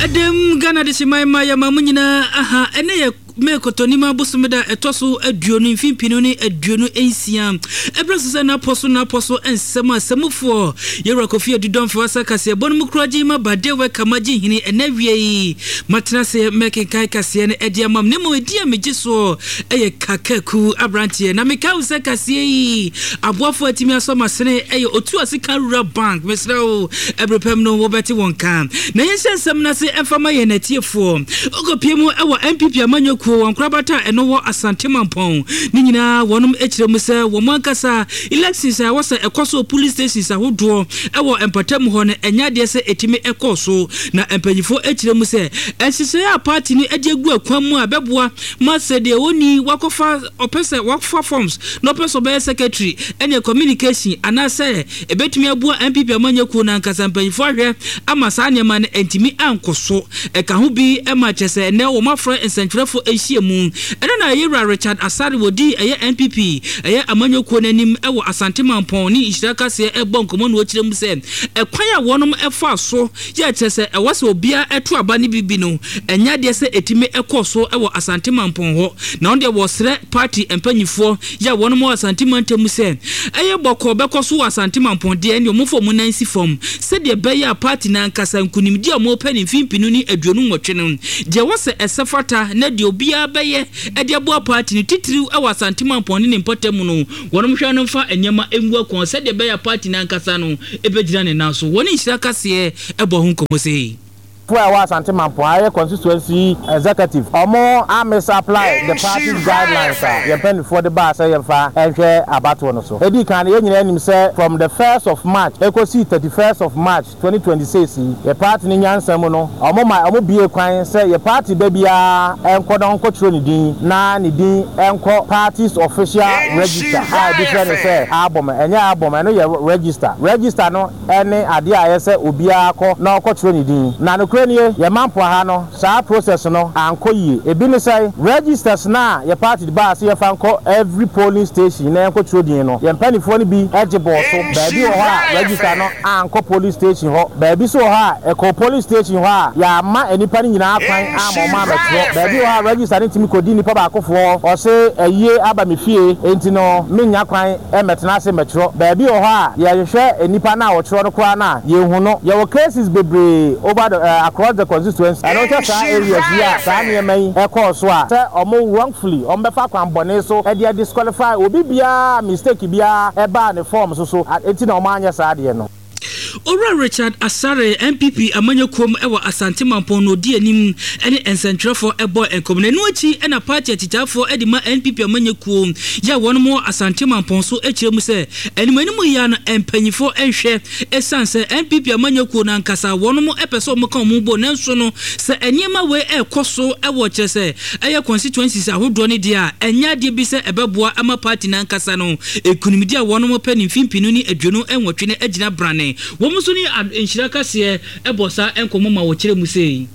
Adam Ghana de Shimai Mamunyina, aha, and they me kotonima busumeda etoso aduonu mfimpinu ni aduonu ensiam ebrese na poso ensema semufo yero kofi adudon for sakase bonum kroji ma bade we kamaji hini enawie matna se meke kai kase ne ediamam ne mo edia megiso eye kakaku abrantie na meka use kase yi aboafo atimi asoma sene eye otu asika rural bank mesrao ebrepem no wo beti wonka na yensem na se enfama ye natiefo ogopiemu ewo MPP amanyo Wankrabata and no Asante Mampong. Nina, one H. Womankasa, elections I was a Koso police stations I would draw. I will empatem hone and Yadia say etime Ekoso, na empenny for H. And she say a party ni Ediagu, Quamua, Bebua, Master de Oni, Wakofa, or person work for forms, no person by secretary, any communication, and I say, a bet me a boy MPP Amanyakuna and Casampen for her, Amasanya man and Timmy Uncle so, a Kahubi, a matches, and now my friend and Central for Asia Moon. And then I Richard Asari Wodi, a MPP, a Amanyako Nanim, a Asante Mamponi, Ishaka say a bonkomon watch them say, a choir one a fast so, yet say a was will be a Trabani Bibino, and Yadia say a time a course so our Asante Mamponho. Now there was that party and penny for, ya one more Asante Mantemusen. A boko Becosu Asante Mampon, dear, and your move for Munansi form, said the Bayer party Nankasa Kunim, dear more penny Fimpinuni, a Junum channel. There was a Safata, Nedio Bia Baye, a diabo party, Titru, our Santimampon in Potemuno, one Shanfa and Yama Emwakon, said the Bayer party Nankasano, a Bedran now, so one is Sakasie, a Bohunko say. Where was Antimampon constituency executive or more I supply the party's guidelines you pen for the bar say and share about one or so. Eddie can him say from the 1st of March, Eco see 31st of March 2026, the party in Yansamono, or more my be a client say your party baby and cordon cotroni na nidi and party's official register. I different say album and your album I know you register no any idea I say ubia no cotroni na your man Pohano, sa process no, and Koyi, a business registers na your party bar, see your fan call every polling station, and coach Rodino, your penny phone be eligible, so baby or register no, and co police station, baby so high, a co police station, ya ma any penny in our kind, or mamma, baby or register into Codini Pabaco or say a year abami fee, ain't no, minya crime, and Metanase Metro, baby or ya share any pana or Trono, you know, your case is baby over the across the constituency. I don't just areas here. Sanya may echo swa. Say omo wrongfully. Ombefa kwambone so. E dia disqualify. Obi bia mistake bia eba ne form so. Eti na omanya sa de no. Ora Richard Asare MPP Amanyokom ewa Asante Mampon no di anim ene ensentro for ebo enkomne no achi ena party atita for edima NPP Amanyokom ya won mo Asante Mampon so echiremu se enimanimu ya no empanyifo enhwe esanse MPP Amanyokom na nkasa won mo epeso mo kan mo bo nanso no se eniema we ekoso ewo chese eye constituencies ahodo ne dia enya de bi se ebeboa ama party na nkasa no ekunimidi a won mo pani mfimpinu ni adwono enwotwe ne agina brane Womusuni inshiraka siye ebosa enkomo ma wochire musei.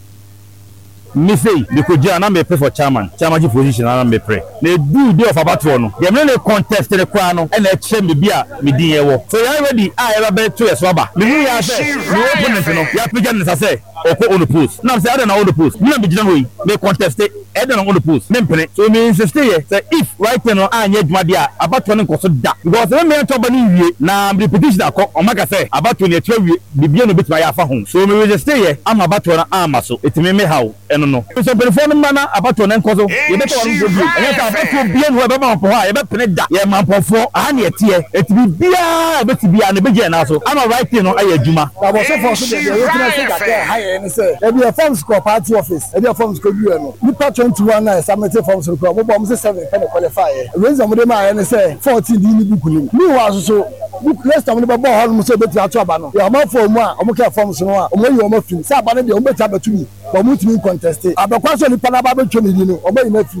Me say because Jana me pray for chairman position and me pray. They do day of about one. They may contest the crown and they change me bia me din ewo. So you already I ever be 2 years waba. Me who ya say no opponent no. Ya pigeon say oko on the post. Now say I don't on the post. Me be jina we me contest it. I don't on the post. Me pray. So me insist here say if right now anya djuma dia about one nkoso da. Because when me ento bani wie na me petition akọ o maka say about one etwa wie bibia no betima ya fa ho. So me just stay here am about one am so. It me how no. So before mana about to nkozo ye beto wanu go bi e ka beto bia no e be mampo ha ye be pene da ye mampofo a na etie etibi bia be tibia na be je na so am right no aye adwuma abo so for so de ye tuna se ka ha ni se e be forms ko party office e be forms ko bi no nipa 21 na submit forms ko mo bom se 7 can qualify reason mo de ma ni se 14 di ni buku ni wa so book list am ni be bo hol mo se be ti ato aba no ya ma form a o mo ka forms no a o mo yi o ma fin se aba no de o be ta batumi but mo timi contest abekwaso ni pana ba betwe ni no obayi na fi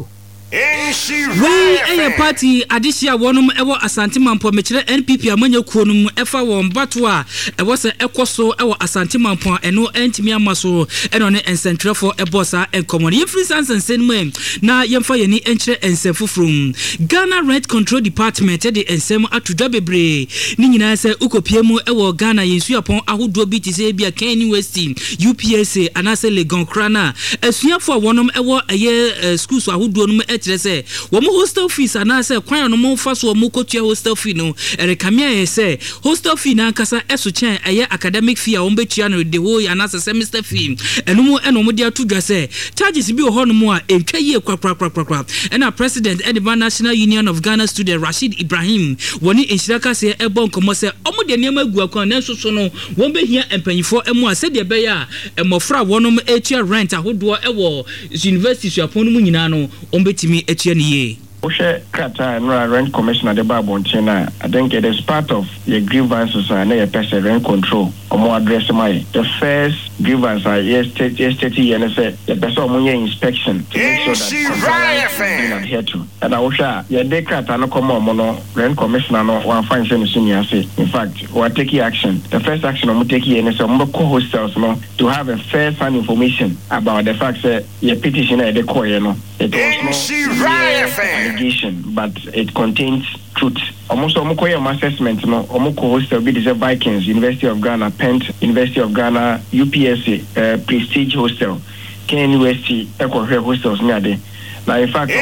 We party adishia wonum ewo Asante Mampo mechire NPP amanya kuonum efa won batwa ewo se ekoso ewo Asante Mampo eno entimi amaso eno ne encentrefo ebosa encommon ye free sansen mu na yemfa ye ni enchire ensefufrum Ghana Rent Control Department de ensem atudwa bebre ni nyina se ukopie mu ewo Ghana yensu apon ahodo bi ti se bia Kenya West UPSA anase Legon Krana esuafo wonum ewo eye schools ahodo no etire se wo hostel fees anase kwan no mo fa so mo kotua hostel fee no rekamia ye se hostel fee na kasa eso chen eye academic fee a wo betua no de wo anase semester fee eno mo de atudwa se charges bi ho no mo a entwa ye kwakwa ena president Edinburgh National Union of Ghana Student Rashid Ibrahim woni enshiraka se ebon komo se omo de niam agu akwan na so no wo behia empanyifo emu a se de be ya emofra wonom etua rent ahodo ewo university suapon no nyina no ombetimi etua niye Oshe Kata and Rent Commissioner the Babonchina, I think it is part of the grievances and a person rent control or more address my the first grievance I yesterday and say the person inspection to make sure that compliance is being adhered to. And I wish ya de Kata no come on mono Rent Commissioner no one fine senior say. In fact, we are taking action. The first action I'm taking is some co-hostels no to have a first-hand information about the fact that your petition at the core no. It was no allegation, but it contains truth. Almost assessment, no, hostel be the Vikings, University of Ghana, Pent, University of Ghana, UPSA, Prestige Hostel, Kenya University, Echo Hostels near there. Now, in fact,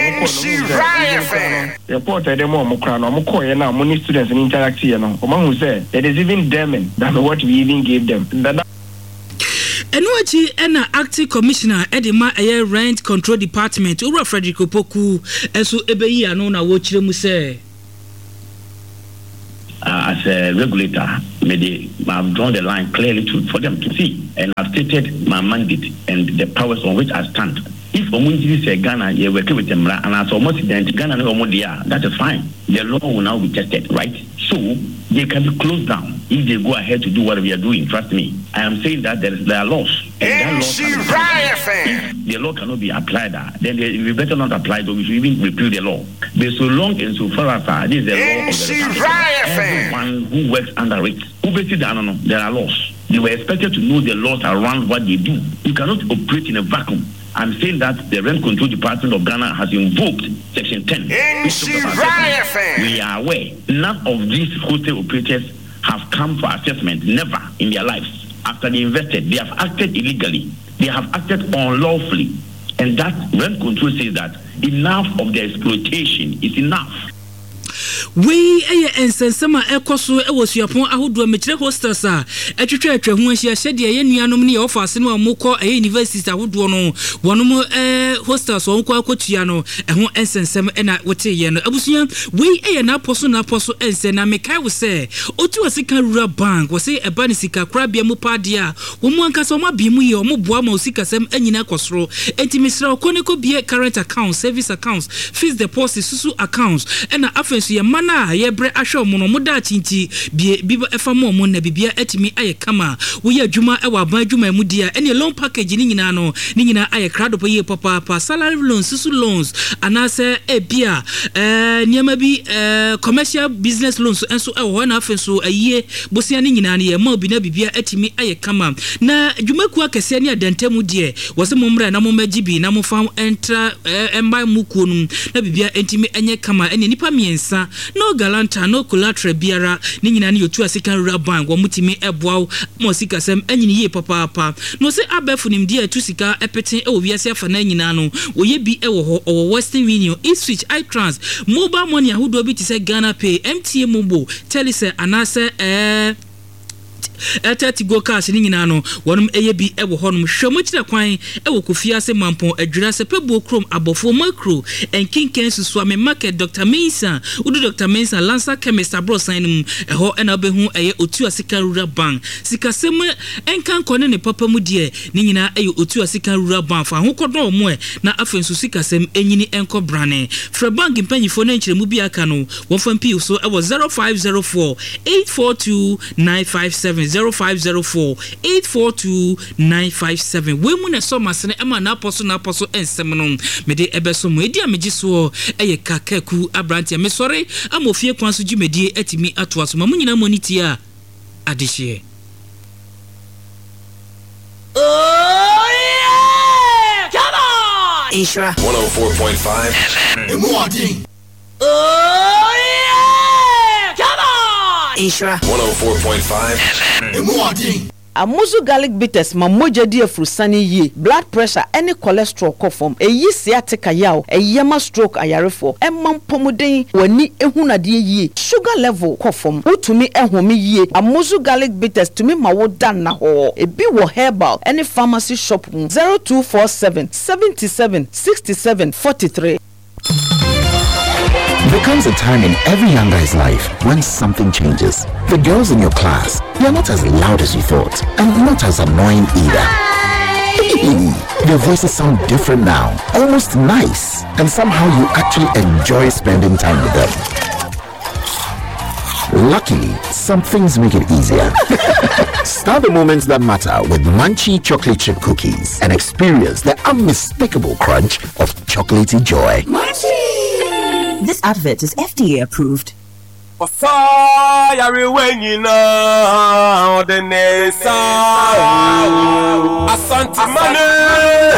reported them more now, many students in interaction, who said it is even damning than what we even gave them. Enuachi ena acting commissioner Edema Air Rent Control Department Ura Frederick Opoku enso ebeyi ano na wo kire mu se as a regulator I've drawn the line clearly for them to see, and I've stated my mandate and the powers on which I stand. If Omunji say Ghana, you work with them, and as almost Ghana no Omodia, that is fine. The law will now be tested, right? So they can be closed down if they go ahead to do what we are doing. Trust me, I am saying that there are laws, and that law the law cannot be applied. Then we better not apply it, or we should even repeal the law. But so long and so far as this is the law of the republic, everyone who works under it, obviously there are laws. They were expected to know the laws around what they do. You cannot operate in a vacuum. I'm saying that the Rent Control Department of Ghana has invoked Section 10. We are aware none of these hostel operators have come for assessment, never in their lives. After they invested, they have acted illegally. They have acted unlawfully. And that Rent Control says that enough of their exploitation is enough. We ensensema ekoso ewasuapon ahodo mechire hostels a etwetwe atwa hu ahia hyede ye nuanom ne office no amukọ university ahodo no wonom hostels onko akotua no eho ensensem na wote ye no abusuya we na poso ense na mekai wo se otu asika rural bank wo se eba ne sika krabia mu pade a wo mu anka so ma bi mu ye o mu boa ma osika sem anyina kosoro enti misra okoneko bie current account, service accounts, fixed deposit, susu accounts na afensu ye mana yebre ahwe omo no da tinti bi efa mo na bibia etimi aye kama wo ye adwuma e wa ban adwuma mu dia ene loan package ni nyina no ni nyina aye krado ye papa salary loans, susu loans anase ebia niam bi commercial business loans enso e ho na afensu aye bosia ni nyina ne ye ma bi na bibia etimi aye kama na adwumaku akese ne adantemu die wo se momra na momaji bi na mofam entra emba muku no na bibia etimi enye kama ene nipa miensa no galanta no collateral biara ni nyina ne yotu asika rural bank wo mutimi eboaw mo sika sem anyini ye papa no se abefu nim dia tu sika epeten e wo wiase afa na nyina no wo ye bi e wo ho o Western Union, Eastswitch, iTrans, mobile money ahodo bi ti se Ghana Pay, MTN Momo, Telise anase etati go cash ni nyina no wonum eye bi e wo honum hwemo kire kwan e wo kofia se mampon adwira se pebo krom abofo macro enkinken susu ame market Dr. Mensa udu Dr. Mensa Lancer Chemist abro sign mu e ho na behu eye otu asika rural bank sika sem enkan kone ne papa mu die ni nyina eye otu asika rural bank fa ho kodo mo na afensu sika sem enyini enko brane fra bank mpanyifo na nkyeremu bi aka no wo fampi so e wo 0504 842 957 0504 842957 we mu na so masene ema na aposo ensem no me de ebeso mu edi amegi so eye kakaku abrantia me sori amofie kwanso djumedie atimi atoaso mamu nyina moniti a adehye. Oh yeah! Come on! Isra 104.5 FM. Oh yeah! Come on! Isra 104.5 FM. Amuzu garlic bitters ma moja di afrusani yi blood pressure any cholesterol kofom eyi sciatica yaw eyema stroke ayarefo emam pomuden wani ehunade yi sugar level kofom utumi ehome yi Amuzu garlic bitters tumi ma wo dan na ho ebi wo herbal any pharmacy shop 0247 77 67 43. There comes a time in every young guy's life when something changes. The girls in your class, they're not as loud as you thought, and not as annoying either. Their voices sound different now, almost nice, and somehow you actually enjoy spending time with them. Luckily, some things make it easier. Start the moments that matter with Munchie chocolate chip cookies and experience the unmistakable crunch of chocolatey joy. Munchie! This advert is FDA approved. Asante mane